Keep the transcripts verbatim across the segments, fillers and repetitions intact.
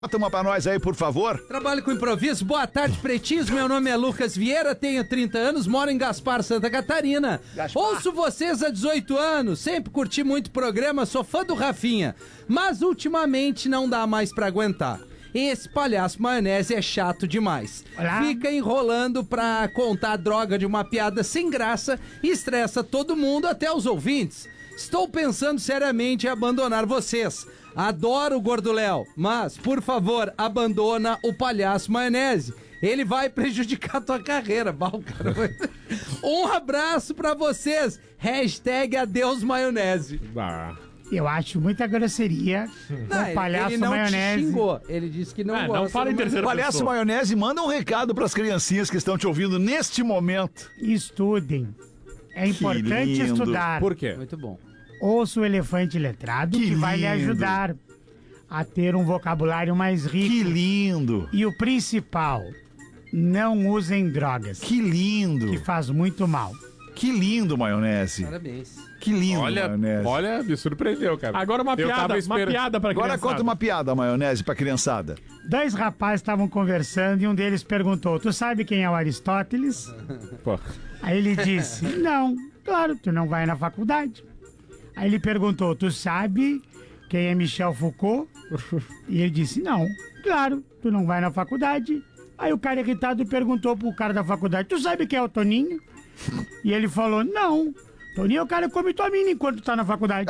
Bota uma pra nós aí, por favor. Trabalho com improviso. Boa tarde, pretinhos. Meu nome é Lucas Vieira, tenho trinta anos, moro em Gaspar, Santa Catarina. Gaspar. Ouço vocês há dezoito anos, sempre curti muito o programa, sou fã do Rafinha. Mas ultimamente não dá mais pra aguentar. Esse palhaço maionese é chato demais. Olá. Fica enrolando pra contar a droga de uma piada sem graça e estressa todo mundo, até os ouvintes. Estou pensando seriamente em abandonar vocês. Adoro o Gordo Léo, mas, por favor, abandona o palhaço maionese. Ele vai prejudicar tua carreira. Bom, cara, vai... Um abraço pra vocês. Hashtag adeus maionese. Bah. Eu acho muita grosseria. Não, o palhaço ele não maionese. Te xingou. Ele disse que não ah, gosta. Não fala em terceira Palhaço pessoa. maionese, manda um recado pras criancinhas que estão te ouvindo neste momento. Estudem. É importante lindo. estudar. Por quê? Muito bom. Ouça o Elefante Letrado, que, Que vai lhe lindo. ajudar a ter um vocabulário mais rico. Que lindo. E o principal, não usem drogas, Que lindo. que faz muito mal. Que lindo, maionese. Parabéns. Que lindo, Olha, maionese. olha, me surpreendeu, cara. Agora uma Eu piada, tava uma esperando- piada pra Agora criançada. conta uma piada, maionese, pra criançada. Dois rapazes estavam conversando e um deles perguntou: tu sabe quem é o Aristóteles? Pô. Aí ele disse: não, claro, tu não vai na faculdade. Aí ele perguntou: tu sabe quem é Michel Foucault? E ele disse: não, claro, tu não vai na faculdade. Aí o cara irritado perguntou pro cara da faculdade: tu sabe quem é o Toninho? E ele falou: não, Toninho é o cara que come tua mina enquanto tá na faculdade.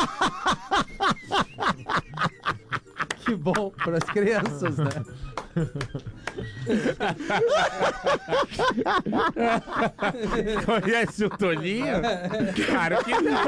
Que bom pras crianças, né? Conhece o Toninho? Claro que não.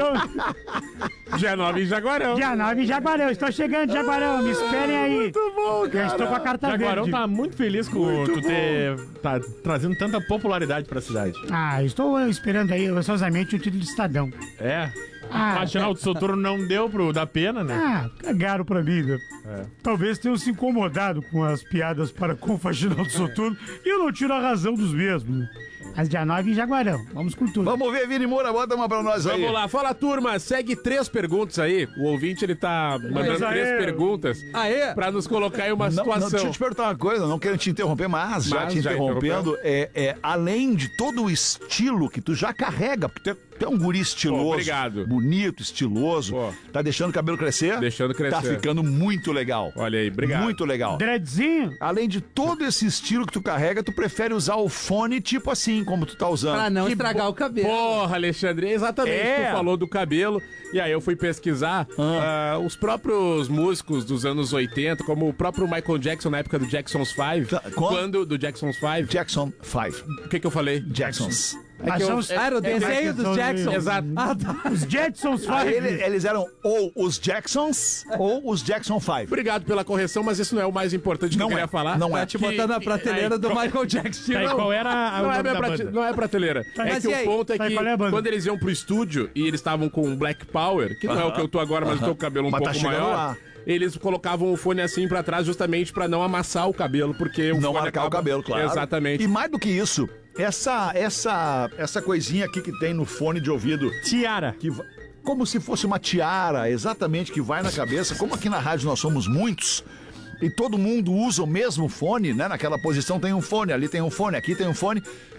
Então, Dia nove em Jaguarão. dia nove em Jaguarão, estou chegando, Jaguarão, me esperem aí. Muito bom, Já estou com a carta Jaguarão verde. tá muito feliz com tu ter tá trazendo tanta popularidade pra cidade. Ah, estou esperando aí ansiosamente o título de Estadão. É. Ah, Mas final do seu turno não deu pro da pena, né? Ah, cagaram pra mim, né? É. Talvez tenham se incomodado com as piadas para com o Faxinal do Soturno e eu não tiro a razão dos mesmos. Né? Às dia nove em Jaguarão, vamos com tudo. Vamos ver, Vini Moura, bota uma pra nós aí. Vamos lá, fala turma, segue três perguntas aí. O ouvinte ele tá mandando aí. três perguntas Aê! pra nos colocar em uma Não, não, situação. deixa eu te perguntar uma coisa, não quero te interromper, mas, já Mas te já interrompendo, é, é, além de todo o estilo que tu já carrega, porque tu é, tu é um guri estiloso, Pô, obrigado. bonito, estiloso, Pô. tá deixando o cabelo crescer? Deixando crescer. Tá ficando muito legal. Olha aí, obrigado. Muito legal. Dreadzinho? Além de todo esse estilo que tu carrega, tu prefere usar o fone tipo assim, como tu tá usando. Pra não Que estragar bo- o cabelo. Porra, Alexandre, exatamente. É. Tu falou do cabelo. E aí eu fui pesquisar ah, os próprios músicos dos anos oitenta, como o próprio Michael Jackson na época do Jackson's Five. Tá, qual? Quando do Jackson's Five. Jackson cinco. O que que eu falei? Jacksons. Mas que eu- são os, Ah, era o desenho é, dos são Jacksons. Exato. Ah, tá. os Jetsons Aí Five. ele- eles eram ou os Jacksons ou os Jackson cinco. Obrigado pela correção, mas isso não é o mais importante que Não eu queria é, falar. não é. Tá te Que- botando na prateleira aí, do qual- Michael Jackson. Tá, e Não. qual era a, o Não é, nome minha da prate- banda? não é prateleira. É Mas que e o aí? ponto é Tá, que qual é a banda? quando eles iam pro estúdio e eles estavam com Black Power, que não é o que eu tô agora, mas eu tô com o cabelo um Mas tá pouco chegando maior, lá. eles colocavam o fone assim pra trás justamente pra não amassar o cabelo, porque o Não fone marcar o acaba- cabelo, claro. Exatamente. E mais do que isso, essa essa essa coisinha aqui que tem no fone de ouvido, Tiara. que va- como se fosse uma tiara, exatamente, que vai na cabeça, como aqui na rádio nós somos muitos, e todo mundo usa o mesmo fone, né? Naquela posição tem um fone, ali tem um fone, aqui tem um fone.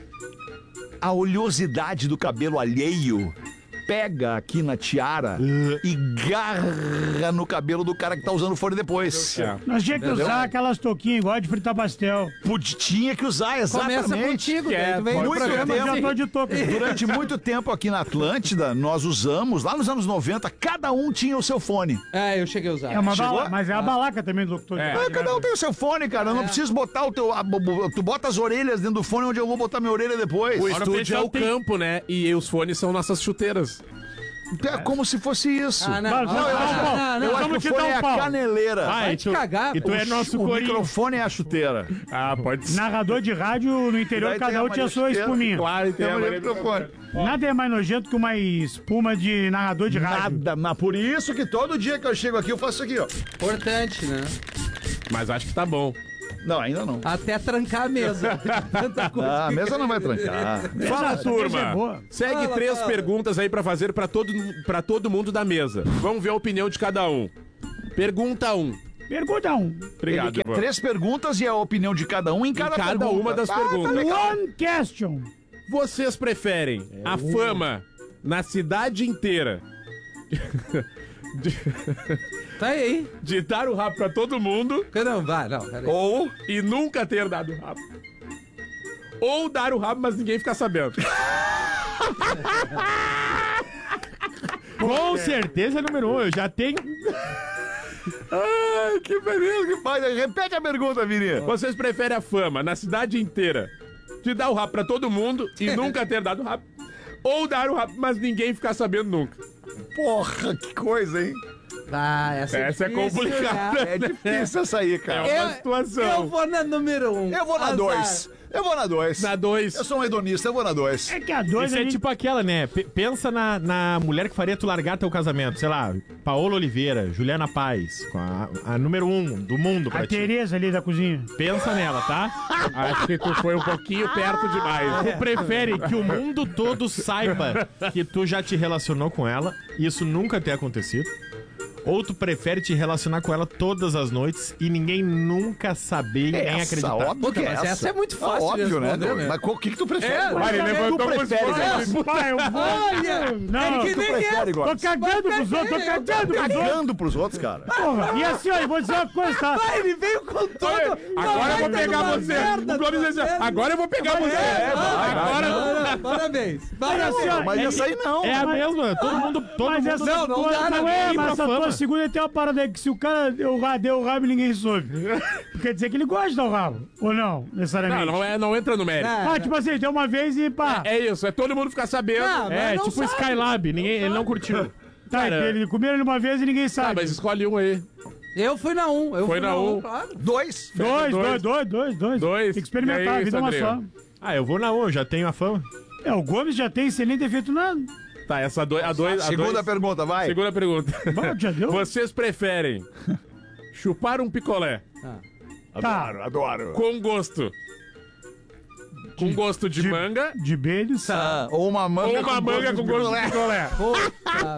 A oleosidade do cabelo alheio pega aqui na tiara e garra no cabelo do cara que tá usando o fone depois. É. Nós tínhamos que Entendeu? usar aquelas touquinhas igual de fritar pastel. Pude- Tinha que usar, exatamente. Começa contigo, Que daí é tu vem no muito programa tempo. Já assim. tô de touca. Durante muito tempo aqui na Atlântida, nós usamos, lá nos anos noventa, cada um tinha o seu fone. É, eu cheguei a usar. É uma Chegou? bala, mas é a balaca também do locutor. É. Ah, cada um tem o seu fone, cara. Eu não preciso botar o teu. a- bo- bo- tu bota as orelhas dentro do fone onde eu vou botar minha orelha depois. O Ora, estúdio é pessoal o tem- campo, né? E os fones são nossas chuteiras. É como se fosse isso. Ah, não. Mas, Não, eu Ah, acho, não, eu não, acho vamos que te o fone dar um é a pau. caneleira. Ah, Vai e te tu, cagar, e tu pô. é nosso o corinho. microfone é a chuteira. Ah, pode ser. Narrador de rádio no interior, Daí tem cada a um tinha a sua Maria espuminha. Claro, tem a Tem o Maria- microfone. Nada é mais nojento que uma espuma de narrador de rádio. Nada, mas por isso que todo dia que eu chego aqui eu faço isso aqui, ó. Importante, né? Mas acho que tá bom. Não, ainda não. Até trancar a mesa. Tanta coisa. Ah, a mesa não vai trancar. Fala, Essa mesa é boa. turma. Segue Fala, três fala. perguntas aí pra fazer pra todo, pra todo mundo da mesa. Vamos ver a opinião de cada um. Pergunta um. Pergunta um. Obrigado, Ele quer Ivan. três perguntas e a opinião de cada um em cada, Cada pergunta. uma das Ah, tá perguntas. legal. One question. Vocês preferem a fama na cidade inteira de, Tá aí. de dar o rabo pra todo mundo Não, vai, não. Peraí. ou e nunca ter dado o rabo? Ou dar o rabo, mas ninguém ficar sabendo. Com certeza é número um. Eu já tenho. Ai, que beleza. Mas repete a pergunta, Virinha. Vocês preferem a fama na cidade inteira de dar o rabo pra todo mundo e nunca ter dado o rabo? Ou dar o rabo, mas ninguém ficar sabendo nunca? Porra, que coisa, hein? Ah, essa, Essa é difícil, complicada. né? É difícil essa aí, cara. É uma Eu- situação. Eu vou na número um. Eu vou na Azar. dois. Eu vou na dois. Na dois. Eu sou um hedonista, eu vou na dois. É que a dois Isso é ali... tipo aquela, né? P- pensa na, na mulher que faria tu largar teu casamento. Sei lá, Paola Oliveira, Juliana Paz, com a, a número um do mundo pra A ti. Tereza ali da cozinha. Pensa nela, tá? Acho que tu foi um pouquinho perto demais. Tu prefere que o mundo todo saiba que tu já te relacionou com ela e isso nunca ter acontecido? Ou tu prefere te relacionar com ela todas as noites e ninguém nunca saber, ninguém Essa, acreditar? óbvio Puta, que é mas essa. essa é muito Ah, fácil de óbvio, né? responder, né? Mas o que que tu prefere? É, Vai, ele tu levantou com prefere, esforço. Gomes? Pai, eu vou... Olha! Não, é que tu nem prefere, essa. Gomes? Tô cagando pros outros, tô cagando pros outros. Cagando pros outros, cara. Porra, e assim, ó, eu vou dizer uma coisa, tá? Vai, ele veio com tudo. Agora eu vou pegar você. O Gomes disse assim, agora eu vou pegar você. É, vai, Agora... Não, não, parabéns. Mas assim, ó, Mas é- essa aí não. É a mesma, todo mundo, todo Mas mundo... essa Não, não tua, dá, não não é, ir mas pra essa fama. tua segunda tem uma parada aí que se o cara deu, ra- deu o rabo e ninguém soube. Quer dizer que ele gosta de dar o rabo, ou não, necessariamente? Não, não, é, não entra no mérito. Ah, tipo assim, deu uma vez e pá. É isso, é todo mundo ficar sabendo. Não, É, É, não tipo sabe. Skylab, ninguém, ele não curtiu. Tá, cara- ele comeram ele uma vez e ninguém ah, sabe. mas escolhe um aí. Eu fui na um. Eu Foi fui na um. claro. Dois. Dois, Dois. dois, dois, dois, dois. Dois. Tem que experimentar, E aí, a vida é uma só. Sandrinho? Ah, eu vou na um, eu já tenho a fama. É, o Gomes já tem sem nem ter feito nada. Tá, essa dois, a dois, a Segunda dois, pergunta, vai. segunda pergunta. Bom, já deu? Vocês preferem chupar um picolé Adoro, adoro. com gosto? Com gosto de, manga De beijos. Ah, ou uma manga ou uma manga com gosto de picolé? Puta,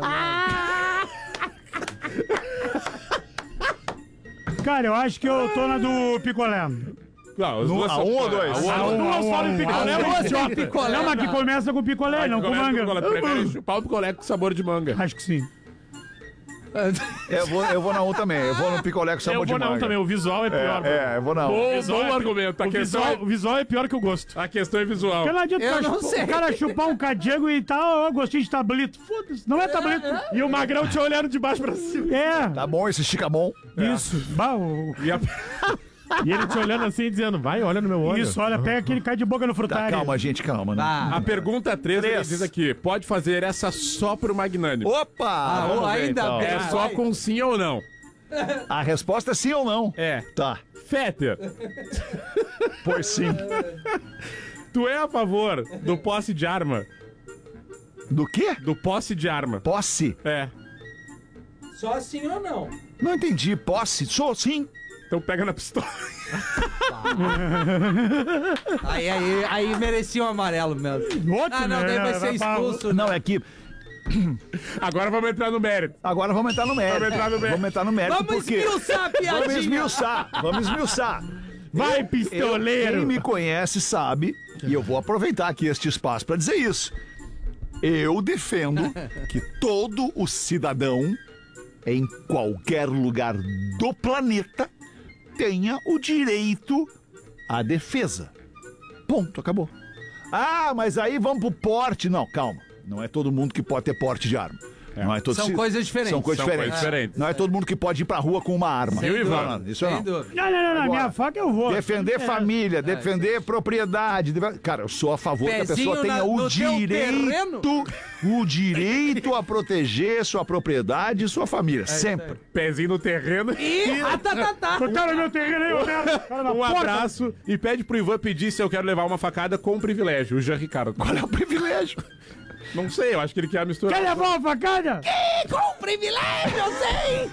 Cara, eu acho que eu tô na do picolé. Não, as No- duas a são um ou fora. dois? A um A ou As dois. duas falam picolé, As é duas um idiota. têm picolé, Não, mas que não. começa com picolé, não com Picolé manga. picolé. Prefere chupar o picolé com sabor de manga. Acho que sim. Eu vou, eu vou na um também. Eu vou no picolé com sabor Eu de vou na manga. um também, o visual é pior. mano. É, é, eu vou na um. Bom, visual bom é- argumento. A O questão, visual, é, o visual é pior que o gosto. a questão é visual. Porque não adianta Eu o cara não chupa- sei. o cara chupar um cadiego e tal, ó, gostinho de tablito. Foda-se, não é tablito. E o Magrão te olhando de baixo pra cima. É, Tá bom esse chicamon? isso. Bah, o- E a- E ele te olhando assim, dizendo, vai, olha no meu olho. isso, olha, pega aquele cai de boca no Tá, frutário. calma, gente, calma. Né? Ah, A pergunta três, ele Três. diz aqui: pode fazer essa só pro Magnânimo? Opa! ah, vamos ver, ainda então. bem. É só Vai. com sim ou não? A resposta é sim ou não? É. Tá. Fetter, Pois sim. tu é a favor do posse de arma? Do quê? Do posse de arma. Posse? É. Só sim ou não? Não entendi. Posse? Sou sim. Então pega na pistola. Aí, aí, aí merecia um amarelo mesmo. Outro, Ah, não, né? daí vai ser pra- expulso. Não, é que Agora vamos entrar no mérito. agora vamos entrar no mérito. Vamos entrar no mérito. Vamos entrar no mérito Vamos porque... esmiuçar a piadinha. Vamos esmiuçar. Vamos esmiuçar. Vai, Eu- pistoleiro! Quem me conhece sabe, e eu vou aproveitar aqui este espaço para dizer isso. Eu defendo que todo o cidadão, em qualquer lugar do planeta, tenha o direito à defesa. Ponto, acabou. Ah, mas aí vamos pro porte. Não, calma. Não é todo mundo que pode ter porte de arma. Não é todo São ci- coisas diferentes. São coisas São diferentes. coisas diferentes. Não é todo mundo que pode ir pra rua com uma arma. Viu, Ivan? Não, não, isso Sem não. dúvida. Não, não, não, não. Agora, Minha faca eu vou. Defender família, defender propriedade. deve- Cara, eu sou a favor que a Pezinho pessoa tenha na- o no teu terreno. direito, o direito a proteger sua propriedade e sua família, sempre. Pezinho no terreno. E ah, tá, tá, tá. O cara no meu terreno aí, ô merda. Cara na Um porta. abraço e pede pro Ivan pedir se eu quero levar uma facada com privilégio. O Jean Ricardo. Qual é o privilégio? Não sei, eu acho que ele quer misturar. Quer levar uma facada? Com privilégio, eu sei!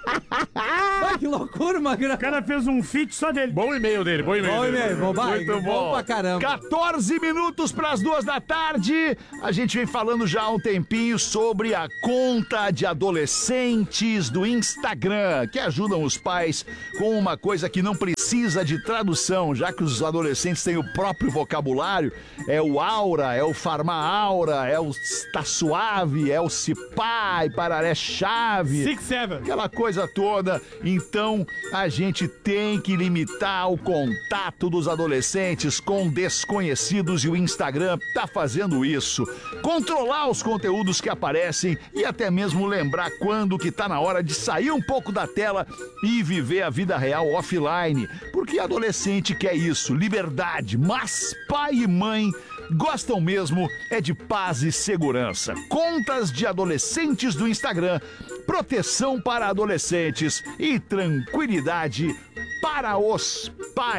Ai, que loucura, Magrão. O cara fez um feat só dele. Bom e-mail dele, bom e-mail Bom dele. e-mail, bom, vai, Muito bom bom. pra caramba. quatorze minutos para as duas da tarde. A gente vem falando já há um tempinho sobre a conta de adolescentes do Instagram, que ajudam os pais com uma coisa que não precisa de tradução, já que os adolescentes têm o próprio vocabulário. É o aura, é o farma-aura, é o tá suave, é o cipá e pararé chave. Six, seven. Aquela coisa toda. Então, a gente tem que limitar o contato dos adolescentes com desconhecidos e o Instagram tá fazendo isso. Controlar os conteúdos que aparecem e até mesmo lembrar quando que tá na hora de sair um pouco da tela e viver a vida real offline. Porque adolescente quer isso, liberdade, mas pai e mãe gostam mesmo é de paz e segurança. Contas de adolescentes do Instagram, proteção para adolescentes e tranquilidade para os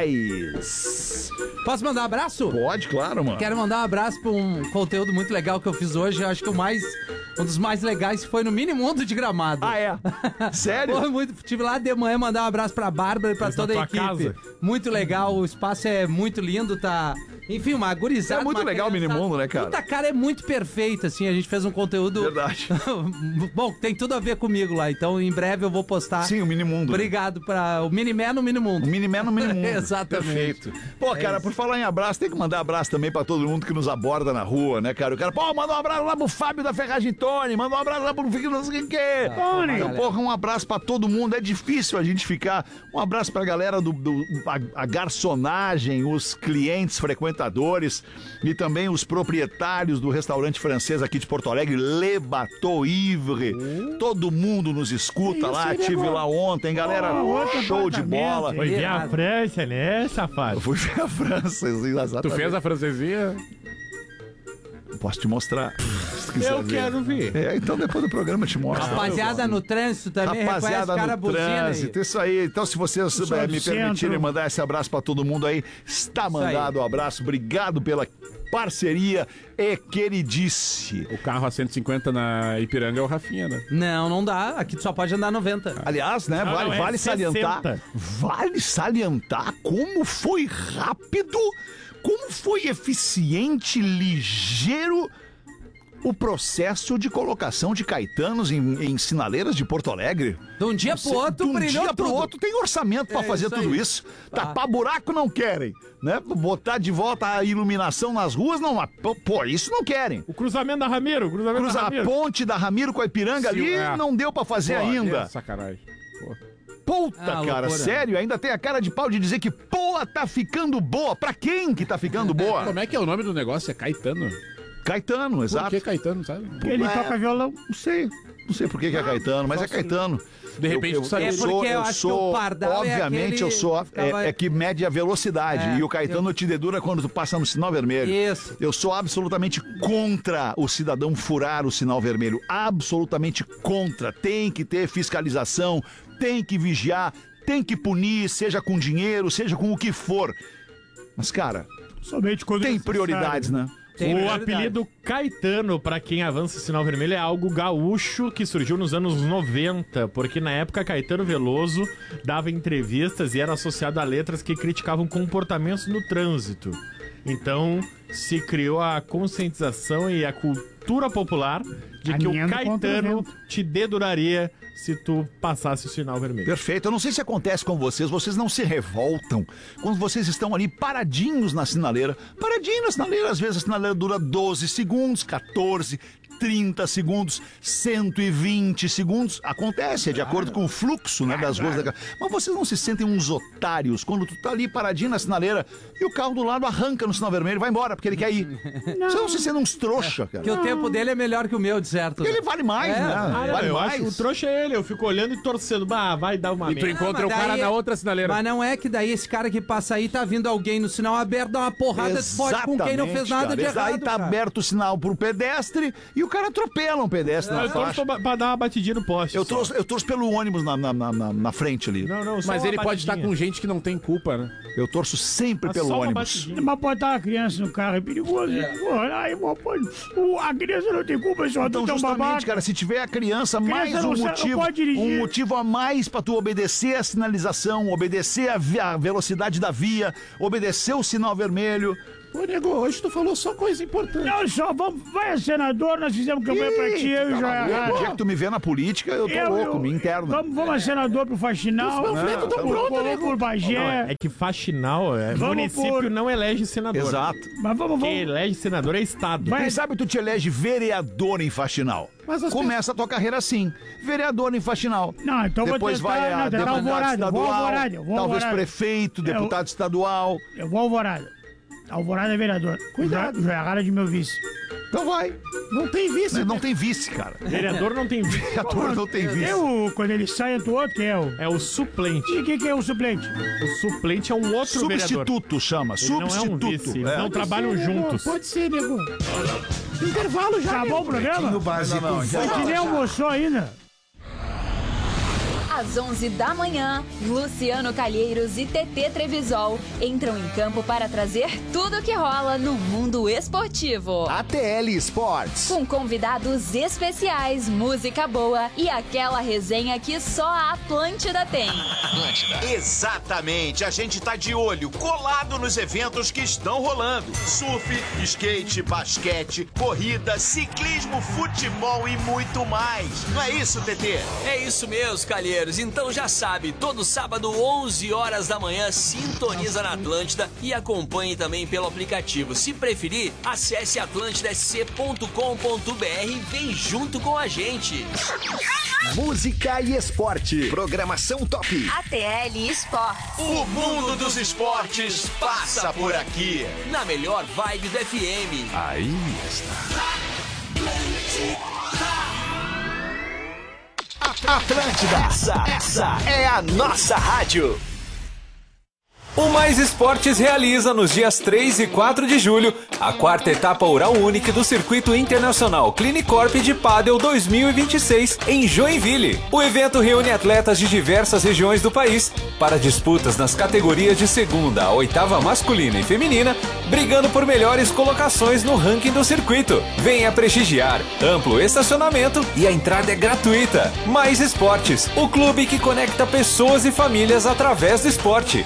pais. Posso mandar um abraço? Pode, claro, mano. Quero mandar um abraço pra um conteúdo muito legal que eu fiz hoje. Eu acho que o mais, um dos mais legais foi no Minimundo de Gramado. Ah, é? Sério? Pô, muito, tive lá de manhã mandar um abraço pra Bárbara e pra Mas toda na a tua equipe. casa? Muito legal, o espaço é muito lindo, tá... Enfim, uma gurizada. É muito uma legal o criançada. Minimundo, né, cara? Puta, cara, é muito perfeito, assim, a gente fez um conteúdo... Verdade. Bom, tem tudo a ver comigo lá, então em breve eu vou postar. Sim, o Minimundo. Obrigado para o Miniman no Minimundo. O Miniman no Minimundo. Exatamente. Perfeito. Pô, cara, por falar em abraço, tem que mandar abraço também pra todo mundo que nos aborda na rua, né, cara? O cara, pô, manda um abraço lá pro Fábio da Ferragem Tony, manda um abraço lá pro Fique não sei o que é. Tony. Então, porra, um abraço pra todo mundo. É difícil a gente ficar. Um abraço pra galera do, do a, a garçonagem, os clientes frequentadores e também os proprietários do restaurante francês aqui de Porto Alegre, Le Bateau Ivre. Todo mundo nos escuta Isso, lá, ele é tive bom. lá ontem, galera. Oh, outro Show de apartamento. bola. Foi ver a Irado. França, né, safado? Eu fui ver a França, exatamente. Tu fez a francesinha? Posso te mostrar. se quiser Eu ver. quero ver. É, então depois do programa eu te mostro. Rapaziada no trânsito também, reconhece Rapaziada cara no buzina aí. trânsito, isso aí. Então, se vocês Sou eh, do me centro. permitirem mandar esse abraço pra todo mundo aí, está mandado o abraço. Obrigado pela parceria e queridice. O carro a cento e cinquenta na Ipiranga é o Rafinha, né? Não, não dá. Aqui tu só pode andar noventa. Aliás, né, Não, vale, não, é vale salientar, sessenta. vale salientar como foi rápido, como foi eficiente, ligeiro o processo de colocação de caetanos em, em sinaleiras de Porto Alegre. De um dia pro outro, de um brilhou dia pro tudo. outro tem orçamento pra É fazer isso tudo aí. isso. Tá. Tapar buraco não querem, né? Botar de volta a iluminação nas ruas não, pô, pô, isso não querem. O cruzamento da Ramiro, o cruzamento da Cruzar a Ramiro. ponte da Ramiro com a Ipiranga Sim, ali é. não deu pra fazer Pô, ainda. é sacanagem. Pô. Puta, Ah, cara, loucura. sério? Ainda tem a cara de pau de dizer que, pô, tá ficando boa. Pra quem que tá ficando boa? Como é que é o nome do negócio? É Caetano? Caetano, Por exato. que Caetano, sabe? Ele É. toca violão. Não sei. Não sei por que, que é Caetano, mas é Caetano. De repente eu, eu, tu sabe. eu É sou, porque eu eu acho que sou, o Pardal é obviamente aquele eu sou, que ficava- é, é que mede a velocidade É, e o Caetano te dedura quando tu passa no sinal vermelho. Isso. Eu sou absolutamente contra o cidadão furar o sinal vermelho, absolutamente contra. Tem que ter fiscalização, tem que vigiar, tem que punir, seja com dinheiro, seja com o que for. Mas, cara, Somente quando tem necessário. prioridades, né? Tem O prioridade. apelido Caetano, pra quem avança o sinal vermelho, é algo gaúcho que surgiu nos anos noventa, porque na época Caetano Veloso dava entrevistas e era associado a letras que criticavam comportamentos no trânsito. Então se criou a conscientização e a cultura popular de que o Caminhando contra o Caetano vento. te deduraria se tu passasse o sinal vermelho. Perfeito. Eu não sei se acontece com vocês, vocês não se revoltam quando vocês estão ali paradinhos na sinaleira. Paradinho na sinaleira, às vezes a sinaleira dura doze segundos, catorze, trinta segundos, cento e vinte segundos. Acontece, é de acordo com o fluxo, né, das ruas da... Mas vocês não se sentem uns otários quando tu tá ali paradinho na sinaleira e o carro do lado arranca no sinal vermelho e vai embora porque ele quer ir. Vocês não se sentem uns trouxa, cara. Que o tempo dele é melhor que o meu, de certo. Porque ele vale mais, É. né? Ah, Ah, vale eu mais. acho o trouxa é ele, eu fico olhando e torcendo, bah, vai dar uma E tu merda. encontra o mas cara daí- na outra sinaleira. Mas não é que daí esse cara que passa aí tá vindo alguém no sinal aberto, dá uma porrada, pode com quem não fez nada cara. de Esse errado. Aí tá cara. aberto o sinal pro pedestre e o o cara atropela um pedestre Não, na eu torço faixa. pra, pra dar uma batidinha no poste. Eu só. torço, eu torço pelo ônibus na, na, na, na frente ali. Não, não, só Mas uma ele pode estar batidinha. com gente que não tem culpa, né? Eu torço sempre Mas pelo só uma ônibus. batidinha. Mas botar uma criança no carro é perigoso. Porra, aí, pô, o- a criança não tem culpa, só Então, tu é um justamente, babaca. cara, se tiver a criança, mais Criança um não sa- não motivo, pode dirigir. um motivo a mais pra tu obedecer a sinalização, obedecer a, vi- a velocidade da via, obedecer o sinal vermelho. Ô, nego, hoje tu falou só coisa importante. Não, só vamos, vai a senador, nós fizemos campanha pra ti, eu e o Joia O dia Rara. que tu me vê na política, eu tô Eu- louco, eu- me interno. Vamos, vamos a senador pro Faxinal. Os panfletos tão por- prontos, por- nego. Por Não, Bagé. é que faxinal, é, Vamos município por- não elege senador. Exato. Mas vamos, Quem vamos. elege senador é Estado. Vai- Quem sabe tu te elege vereador em Faxinal. Mas as Começa a tua carreira assim, vereador em Faxinal. Não, então vou Depois tentar, vai a não, tentar deputado Alvorada, eu vou estadual, Alvorada, eu vou talvez Alvorada. prefeito, Eu- deputado estadual. Eu vou Alvorada. Alvorada é vereador. Cuidado. Joia Rara de meu vice. Então vai. Não tem vice. Não, não tem vice, cara. Vereador não tem vice. Vereador não tem vice. Eu, quando ele sai, entra o outro, que é o... É o suplente. E quem que é o suplente? O suplente é um outro vereador. Substituto chama, Ele não é um substituto. vice, eles É. não trabalham juntos. Pode ser, nego. Intervalo já. Acabou o programa? Não, não, já- A gente nem almoçou ainda. Às onze da manhã, Luciano Calheiros e T T Trevisol entram em campo para trazer tudo o que rola no mundo esportivo. A T L Sports. Com convidados especiais, música boa e aquela resenha que só a Atlântida tem. Exatamente, a gente tá de olho, colado nos eventos que estão rolando. Surf, skate, basquete, corrida, ciclismo, futebol e muito mais. Não é isso, T T? É isso mesmo, Calheiros. Então já sabe, todo sábado, onze horas da manhã, sintoniza na Atlântida e acompanhe também pelo aplicativo. Se preferir, acesse atlântida s c ponto com ponto b r e vem junto com a gente. Música e esporte. Programação top. A T L Sports. O mundo dos esportes passa por aqui. Na melhor vibe do F M. Aí está. Atlântida, essa, essa é a nossa rádio. O Mais Esportes realiza nos dias três e quatro de julho a quarta etapa Oral Unique do Circuito Internacional Clinicorp de Pádel dois mil e vinte e seis em Joinville. O evento reúne atletas de diversas regiões do país para disputas nas categorias de segunda a oitava masculina e feminina, brigando por melhores colocações no ranking do circuito. Venha prestigiar, amplo estacionamento e a entrada é gratuita. Mais Esportes, o clube que conecta pessoas e famílias através do esporte.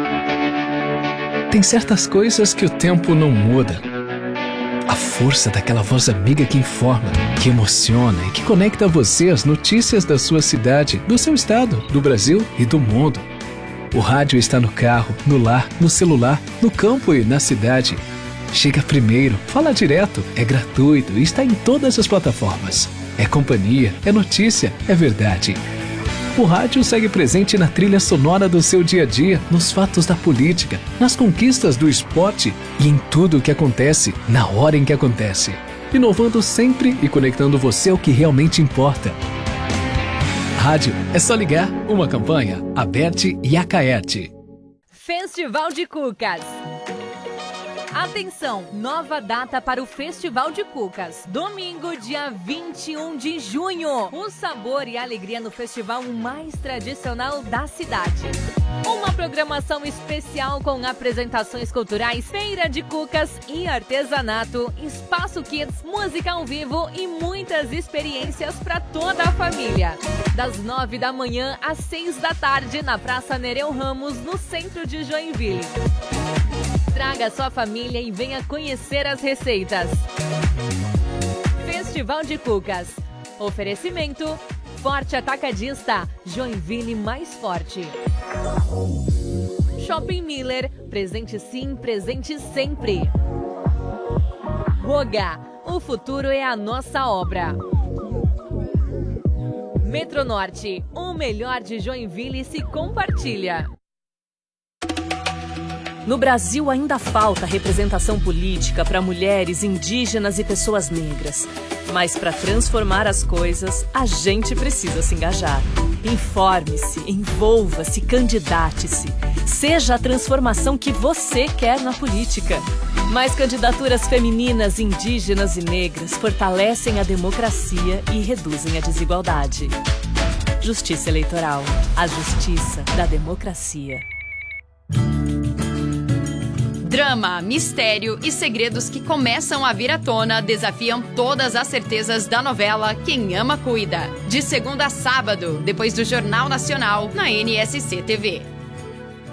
Tem certas coisas que o tempo não muda. A força daquela voz amiga que informa, que emociona e que conecta você às notícias da sua cidade, do seu estado, do Brasil e do mundo. O rádio está no carro, no lar, no celular, no campo e na cidade. Chega primeiro, fala direto, é gratuito e está em todas as plataformas. É companhia, é notícia, é verdade. O rádio segue presente na trilha sonora do seu dia a dia, nos fatos da política, nas conquistas do esporte e em tudo o que acontece, na hora em que acontece. Inovando sempre e conectando você ao que realmente importa. Rádio é só ligar. Uma campanha, Aberte e Acaerte. Festival de Cucas. Atenção, nova data para o Festival de Cucas. Domingo, dia vinte e um de junho. O sabor e a alegria no festival mais tradicional da cidade. Uma programação especial com apresentações culturais, feira de cucas e artesanato, espaço kids, música ao vivo e muitas experiências para toda a família. Das nove da manhã às seis da tarde na Praça Nereu Ramos, no centro de Joinville. Traga sua família e venha conhecer as receitas. Festival de Cucas. Oferecimento Forte Atacadista. Joinville mais forte. Shopping Miller. Presente sim, presente sempre. Roga. O futuro é a nossa obra. Metronorte. O melhor de Joinville se compartilha. No Brasil ainda falta representação política para mulheres, indígenas e pessoas negras. Mas para transformar as coisas, a gente precisa se engajar. Informe-se, envolva-se, candidate-se. Seja a transformação que você quer na política. Mais candidaturas femininas, indígenas e negras fortalecem a democracia e reduzem a desigualdade. Justiça Eleitoral. A justiça da democracia. Drama, mistério e segredos que começam a vir à tona desafiam todas as certezas da novela Quem Ama Cuida. De segunda a sábado, depois do Jornal Nacional, na N S C T V.